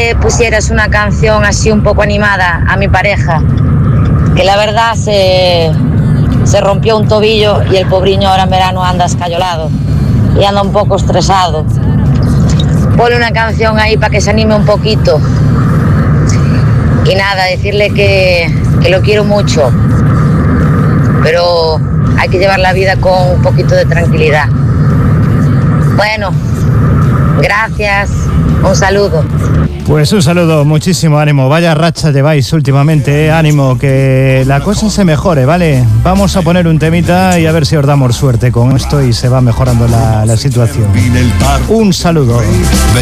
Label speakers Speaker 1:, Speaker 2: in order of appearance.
Speaker 1: le pusieras una canción así un poco animada a mi pareja, que la verdad se rompió un tobillo y el pobriño ahora en verano anda escayolado y anda un poco estresado. Ponle una canción ahí para que se anime un poquito. Y nada, decirle que lo quiero mucho, pero hay que llevar la vida con un poquito de tranquilidad. Bueno, gracias, un saludo.
Speaker 2: Pues un saludo, muchísimo ánimo. Vaya racha lleváis últimamente, ánimo, que la cosa se mejore, ¿vale? Vamos a poner un temita y a ver si os damos suerte con esto y se va mejorando la situación. Un saludo.